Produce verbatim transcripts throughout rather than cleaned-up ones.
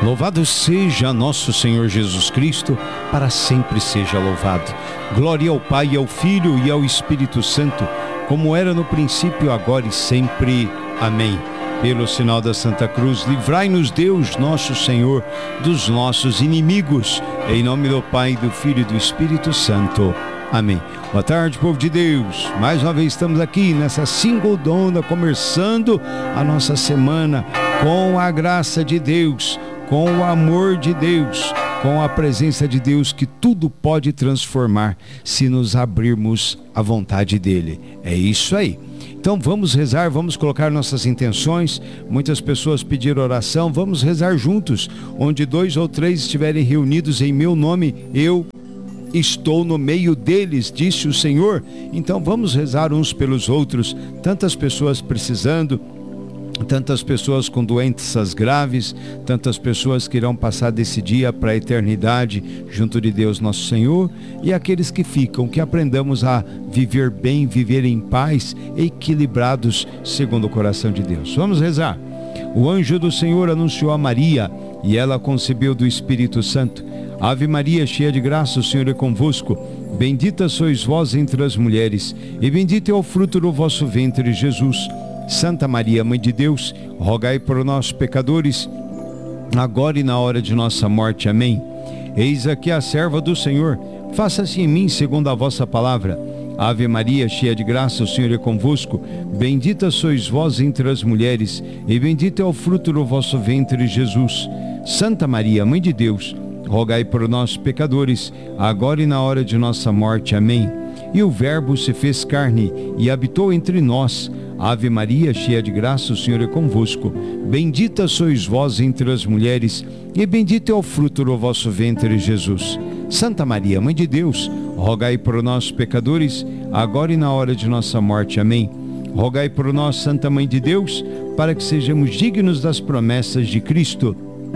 Louvado seja nosso Senhor Jesus Cristo, para sempre seja louvado. Glória ao Pai, ao Filho e ao Espírito Santo, como era no princípio, agora e sempre. Amém. Pelo sinal da Santa Cruz, livrai-nos Deus, nosso Senhor, dos nossos inimigos. Em nome do Pai, do Filho e do Espírito Santo. Amém. Boa tarde, povo de Deus. Mais uma vez estamos aqui nessa segundona, começando a nossa semana com a graça de Deus, com o amor de Deus, com a presença de Deus, que tudo pode transformar se nos abrirmos à vontade dele. É isso aí. Então vamos rezar, vamos colocar nossas intenções. Muitas pessoas pediram oração, vamos rezar juntos. Onde dois ou três estiverem reunidos em meu nome, eu estou no meio deles, disse o Senhor. Então vamos rezar uns pelos outros. Tantas pessoas precisando, tantas pessoas com doenças graves, tantas pessoas que irão passar desse dia para a eternidade junto de Deus nosso Senhor, e aqueles que ficam, que aprendamos a viver bem, viver em paz, equilibrados segundo o coração de Deus. Vamos rezar. O anjo do Senhor anunciou a Maria, e ela concebeu do Espírito Santo. Ave Maria, cheia de graça, o Senhor é convosco. Bendita sois vós entre as mulheres, e bendito é o fruto do vosso ventre, Jesus. Santa Maria, Mãe de Deus, rogai por nós, pecadores, agora e na hora de nossa morte. Amém. Eis aqui a serva do Senhor, faça-se em mim segundo a vossa palavra. Ave Maria, cheia de graça, o Senhor é convosco. Bendita sois vós entre as mulheres, e bendito é o fruto do vosso ventre, Jesus. Santa Maria, Mãe de Deus, rogai por nós, pecadores, agora e na hora de nossa morte. Amém. E o Verbo se fez carne e habitou entre nós. Ave Maria, cheia de graça, o Senhor é convosco. Bendita sois vós entre as mulheres, e bendito é o fruto do vosso ventre, Jesus. Santa Maria, Mãe de Deus, rogai por nós, pecadores, agora e na hora de nossa morte. Amém. Rogai por nós, Santa Mãe de Deus, para que sejamos dignos das promessas de Cristo.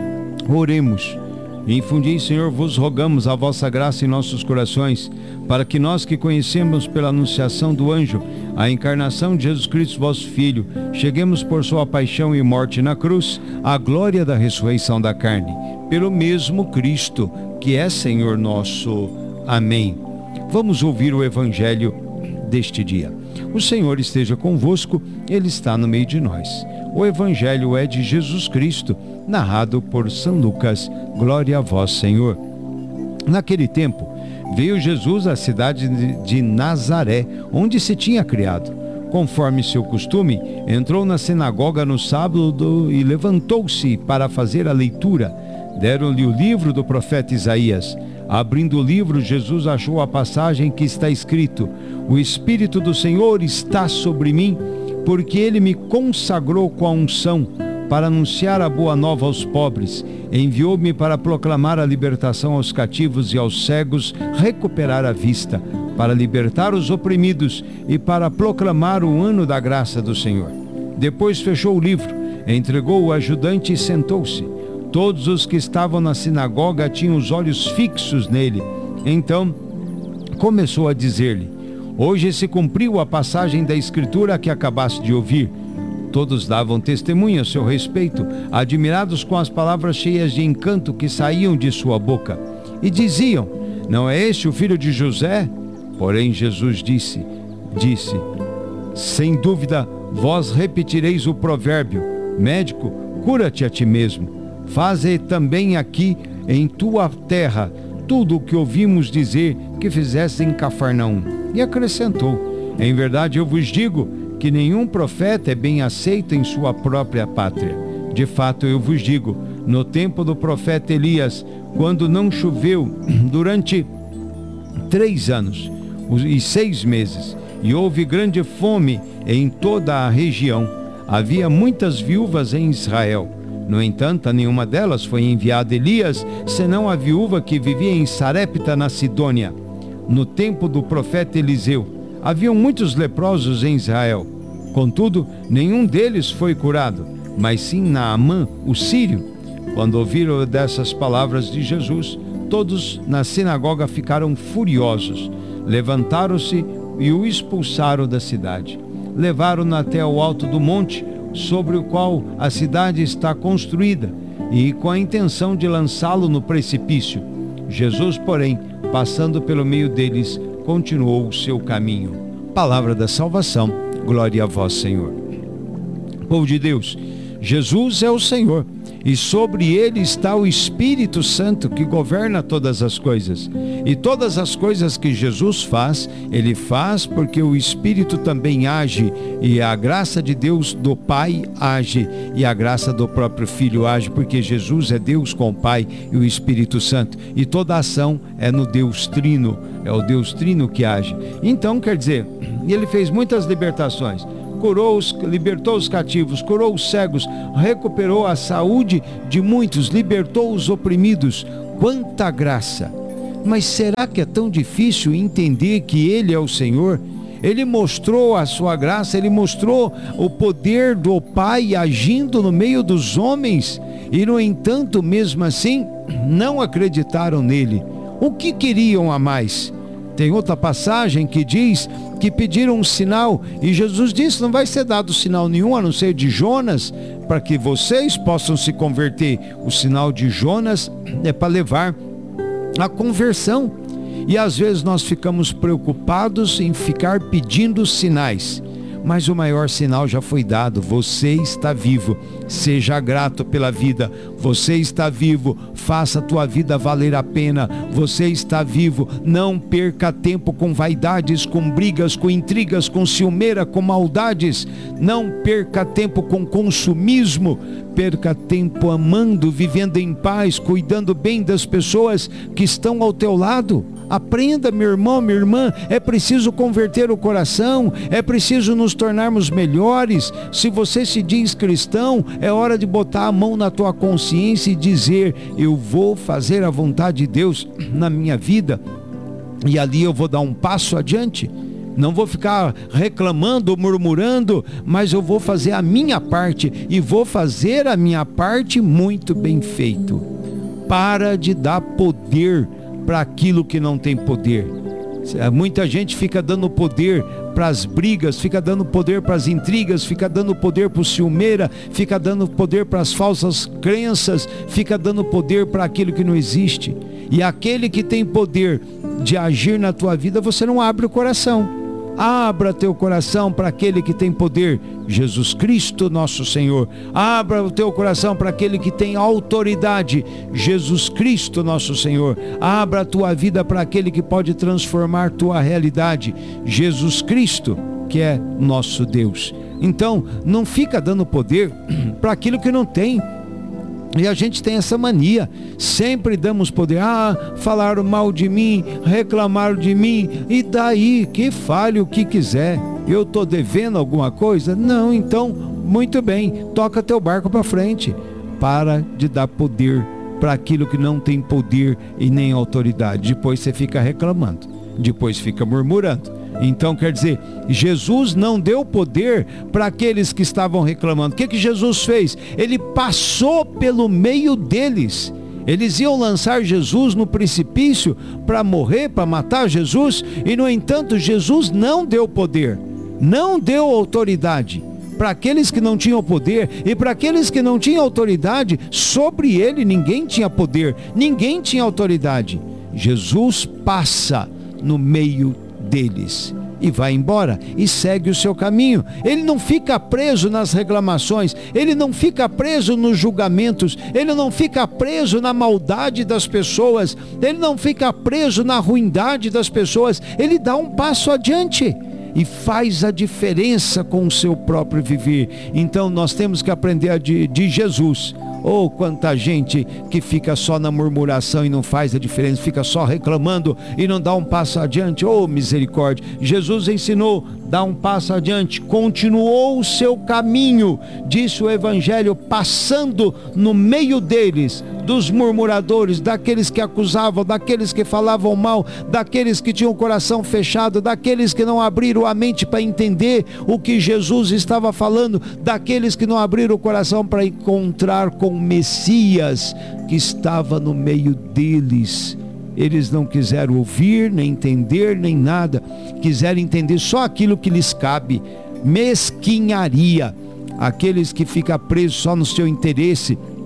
Oremos. Infundi, Senhor, vos rogamos a vossa graça em nossos corações, para que nós que conhecemos pela anunciação do anjo a encarnação de Jesus Cristo, vosso Filho, cheguemos por sua paixão e morte na cruz, à glória da ressurreição da carne, pelo mesmo Cristo, que é Senhor nosso. Amém. Vamos ouvir o Evangelho deste dia. O Senhor esteja convosco, Ele está no meio de nós. O Evangelho é de Jesus Cristo, narrado por São Lucas. Glória a vós, Senhor. Naquele tempo, veio Jesus à cidade de Nazaré, onde se tinha criado. Conforme seu costume, entrou na sinagoga no sábado e levantou-se para fazer a leitura. Deram-lhe o livro do profeta Isaías. Abrindo o livro, Jesus achou a passagem que está escrito: O Espírito do Senhor está sobre mim, porque Ele me consagrou com a unção para anunciar a boa nova aos pobres. Enviou-me para proclamar a libertação aos cativos e aos cegos recuperar a vista, para libertar os oprimidos e para proclamar o ano da graça do Senhor. Depois fechou o livro, entregou o ajudante e sentou-se. Todos os que estavam na sinagoga tinham os olhos fixos nele. Então começou a dizer-lhe: Hoje se cumpriu a passagem da Escritura que acabaste de ouvir. Todos davam testemunho a seu respeito, admirados com as palavras cheias de encanto que saíam de sua boca. E diziam: Não é este o filho de José? Porém Jesus disse, disse, sem dúvida, vós repetireis o provérbio: Médico, cura-te a ti mesmo. Faze também aqui em tua terra tudo o que ouvimos dizer que fizeste em Cafarnaum. E acrescentou: Em verdade eu vos digo que nenhum profeta é bem aceito em sua própria pátria. De fato eu vos digo, no tempo do profeta Elias, quando não choveu durante três anos e seis meses, e houve grande fome em toda a região, havia muitas viúvas em Israel. No entanto, a nenhuma delas foi enviado Elias, senão a viúva que vivia em Sarepta, na Sidônia. No tempo do profeta Eliseu, haviam muitos leprosos em Israel. Contudo, nenhum deles foi curado, mas sim Naamã, o sírio. Quando ouviram dessas palavras de Jesus, todos na sinagoga ficaram furiosos. Levantaram-se e o expulsaram da cidade. Levaram-no até o alto do monte, sobre o qual a cidade está construída, e com a intenção de lançá-lo no precipício. Jesus, porém, passando pelo meio deles, continuou o seu caminho. Palavra da salvação, glória a vós, Senhor. Povo de Deus, Jesus é o Senhor, e sobre ele está o Espírito Santo que governa todas as coisas. E todas as coisas que Jesus faz, ele faz porque o Espírito também age, e a graça de Deus do Pai age, e a graça do próprio Filho age, porque Jesus é Deus com o Pai e o Espírito Santo. E toda ação é no Deus Trino, é o Deus Trino que age. Então, quer dizer, ele fez muitas libertações. Curou os, libertou os cativos, curou os cegos, recuperou a saúde de muitos, libertou os oprimidos. Quanta graça! Mas será que é tão difícil entender que Ele é o Senhor? Ele mostrou a sua graça, Ele mostrou o poder do Pai agindo no meio dos homens, e no entanto, mesmo assim, não acreditaram nele. O que queriam a mais? Tem outra passagem que diz que pediram um sinal, e Jesus disse: não vai ser dado sinal nenhum a não ser de Jonas, para que vocês possam se converter. O sinal de Jonas é para levar a conversão. E às vezes nós ficamos preocupados em ficar pedindo sinais, mas o maior sinal já foi dado: você está vivo. Seja grato pela vida. Você está vivo, faça a tua vida valer a pena. Você está vivo, não perca tempo com vaidades, com brigas, com intrigas, com ciumeira, com maldades. Não perca tempo com consumismo. Perca tempo amando, vivendo em paz, cuidando bem das pessoas que estão ao teu lado. Aprenda, meu irmão, minha irmã, é preciso converter o coração, é preciso nos tornarmos melhores. Se você se diz cristão, é hora de botar a mão na tua consciência e dizer: eu vou fazer a vontade de Deus na minha vida, e ali eu vou dar um passo adiante. Não vou ficar reclamando, murmurando, mas eu vou fazer a minha parte, e vou fazer a minha parte muito bem feito. Para de dar poder para aquilo que não tem poder. Muita gente fica dando poder para as brigas, fica dando poder para as intrigas, fica dando poder para o ciumeira, fica dando poder para as falsas crenças, fica dando poder para aquilo que não existe. E aquele que tem poder de agir na tua vida, você não abre o coração. Abra teu coração para aquele que tem poder, Jesus Cristo nosso Senhor. Abra o teu coração para aquele que tem autoridade, Jesus Cristo nosso Senhor. Abra a tua vida para aquele que pode transformar tua realidade, Jesus Cristo, que é nosso Deus. Então, não fica dando poder para aquilo que não tem. E a gente tem essa mania, sempre damos poder. Ah, falaram mal de mim, reclamaram de mim, e daí, que fale o que quiser. Eu estou devendo alguma coisa? Não, então, muito bem, toca teu barco para frente. Para de dar poder para aquilo que não tem poder e nem autoridade. Depois você fica reclamando, depois fica murmurando. Então, quer dizer, Jesus não deu poder para aqueles que estavam reclamando. O que que Jesus fez? Ele passou pelo meio deles. Eles iam lançar Jesus no precipício para morrer, para matar Jesus, e no entanto Jesus não deu poder, não deu autoridade para aqueles que não tinham poder. E para aqueles que não tinham autoridade, sobre ele ninguém tinha poder, ninguém tinha autoridade. Jesus passa no meio deles e vai embora e segue o seu caminho. Ele não fica preso nas reclamações, ele não fica preso nos julgamentos, ele não fica preso na maldade das pessoas, ele não fica preso na ruindade das pessoas. Ele dá um passo adiante e faz a diferença com o seu próprio viver. Então nós temos que aprender de, de Jesus. Oh, quanta gente que fica só na murmuração e não faz a diferença, fica só reclamando e não dá um passo adiante. Oh, misericórdia! Jesus ensinou, dá um passo adiante, continuou o seu caminho, disse o Evangelho, passando no meio deles, dos murmuradores, daqueles que acusavam, daqueles que falavam mal, daqueles que tinham o coração fechado, daqueles que não abriram a mente para entender o que Jesus estava falando, daqueles que não abriram o coração para encontrar com o Messias que estava no meio deles. Eles não quiseram ouvir, nem entender, nem nada, quiseram entender só aquilo que lhes cabe. Mesquinharia, aqueles que ficam presos só no seu interesse,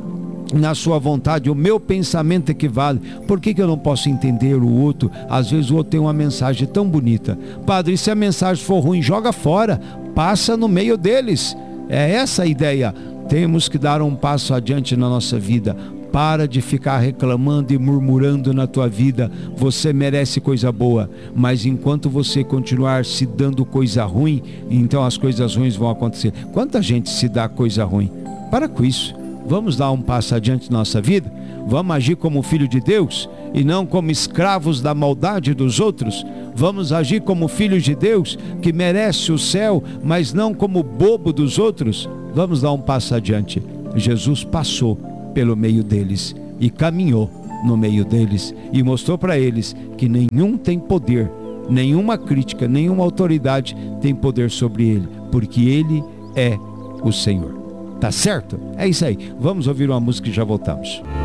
na sua vontade, o meu pensamento equivale. Por que que eu não posso entender o outro? Às vezes o outro tem uma mensagem tão bonita. Padre, e se a mensagem for ruim, joga fora, passa no meio deles. É essa a ideia. Temos que dar um passo adiante na nossa vida. Para de ficar reclamando e murmurando na tua vida. Você merece coisa boa, mas enquanto você continuar se dando coisa ruim, então as coisas ruins vão acontecer. Quanta gente se dá coisa ruim? Para com isso. Vamos dar um passo adiante na nossa vida? Vamos agir como filho de Deus e não como escravos da maldade dos outros? Vamos agir como filhos de Deus que merece o céu, mas não como bobo dos outros? Vamos dar um passo adiante. Jesus passou pelo meio deles e caminhou no meio deles e mostrou para eles que nenhum tem poder, nenhuma crítica, nenhuma autoridade tem poder sobre ele, porque ele é o Senhor. Tá certo? É isso aí. Vamos ouvir uma música e já voltamos.